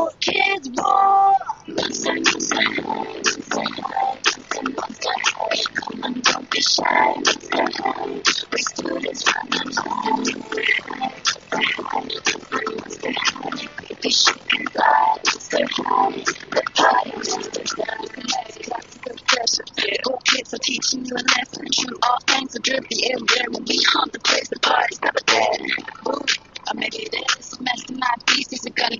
Kids roar. Come on, don't be shy. We students from the baby she can fly. The party masters down in the pressure. Go kids are teaching you a lesson. Shoot off things are drippy everywhere when we hunt the place. The party's never dead. Ooh, or maybe it is. Messing my